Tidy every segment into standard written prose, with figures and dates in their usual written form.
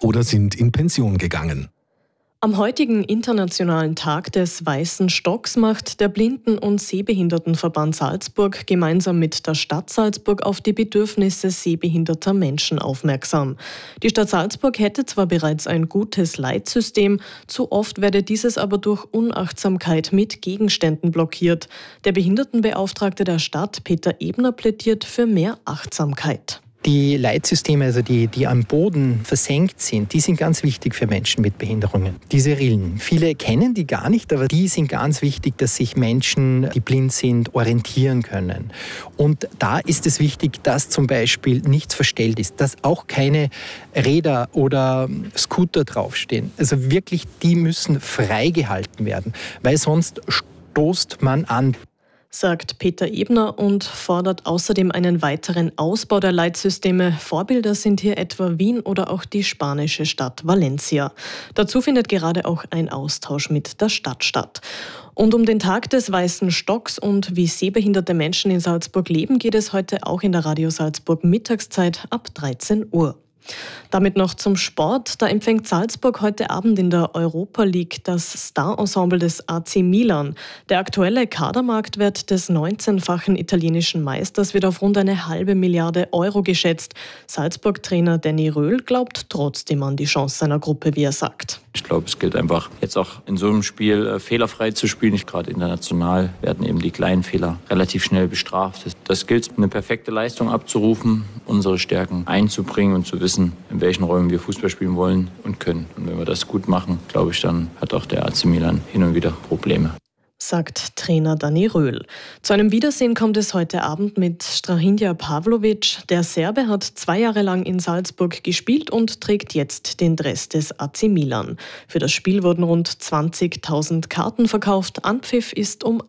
oder sind in Pension gegangen. Am heutigen Internationalen Tag des Weißen Stocks macht der Blinden- und Sehbehindertenverband Salzburg gemeinsam mit der Stadt Salzburg auf die Bedürfnisse sehbehinderter Menschen aufmerksam. Die Stadt Salzburg hätte zwar bereits ein gutes Leitsystem, zu oft werde dieses aber durch Unachtsamkeit mit Gegenständen blockiert. Der Behindertenbeauftragte der Stadt, Peter Ebner, plädiert für mehr Achtsamkeit. Die Leitsysteme, also die am Boden versenkt sind, die sind ganz wichtig für Menschen mit Behinderungen. Diese Rillen. Viele kennen die gar nicht, aber die sind ganz wichtig, dass sich Menschen, die blind sind, orientieren können. Und da ist es wichtig, dass zum Beispiel nichts verstellt ist, dass auch keine Räder oder Scooter draufstehen. Also wirklich, die müssen freigehalten werden, weil sonst stoßt man an, sagt Peter Ebner und fordert außerdem einen weiteren Ausbau der Leitsysteme. Vorbilder sind hier etwa Wien oder auch die spanische Stadt Valencia. Dazu findet gerade auch ein Austausch mit der Stadt statt. Und um den Tag des Weißen Stocks und wie sehbehinderte Menschen in Salzburg leben, geht es heute auch in der Radio Salzburg Mittagszeit ab 13 Uhr. Damit noch zum Sport. Da empfängt Salzburg heute Abend in der Europa League das Star-Ensemble des AC Milan. Der aktuelle Kadermarktwert des 19-fachen italienischen Meisters wird auf rund 1,5 Milliarde Euro geschätzt. Salzburg-Trainer Danny Röhl glaubt trotzdem an die Chance seiner Gruppe, wie er sagt. Ich glaube, es gilt einfach, jetzt auch in so einem Spiel fehlerfrei zu spielen. Gerade international werden eben die kleinen Fehler relativ schnell bestraft. Das gilt, eine perfekte Leistung abzurufen, unsere Stärken einzubringen und zu wissen, in welchen Räumen wir Fußball spielen wollen und können. Und wenn wir das gut machen, glaube ich, dann hat auch der AC Milan hin und wieder Probleme, sagt Trainer Danny Röhl. Zu einem Wiedersehen kommt es heute Abend mit Strahinja Pavlovic. Der Serbe hat 2 Jahre lang in Salzburg gespielt und trägt jetzt den Dress des AC Milan. Für das Spiel wurden rund 20.000 Karten verkauft. Anpfiff ist um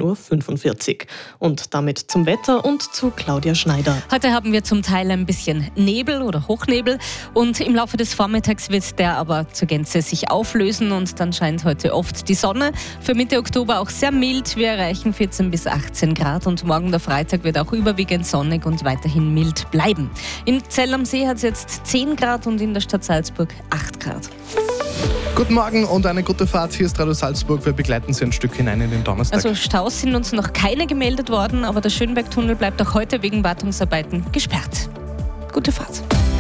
18.45 Uhr. Und damit zum Wetter und zu Claudia Schneider. Heute haben wir zum Teil ein bisschen Nebel oder Hochnebel und im Laufe des Vormittags wird der aber zur Gänze sich auflösen und dann scheint heute oft die Sonne. Für Mitte Oktober auch sehr mild. Wir erreichen 14 bis 18 Grad und morgen der Freitag wird auch überwiegend sonnig und weiterhin mild bleiben. In Zell am See hat es jetzt 10 Grad und in der Stadt Salzburg 8 Grad. Guten Morgen und eine gute Fahrt. Hier ist Radio Salzburg. Wir begleiten Sie ein Stück hinein in den Donnerstag. Also Staus sind uns noch keine gemeldet worden, aber der Schönbergtunnel bleibt auch heute wegen Wartungsarbeiten gesperrt. Gute Fahrt.